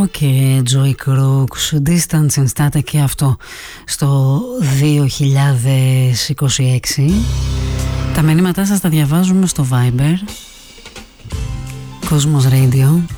και Joy Crooks, Distance and Static, και αυτό στο 2026. Τα μηνύματά σας τα διαβάζουμε στο Viber Cosmos Radio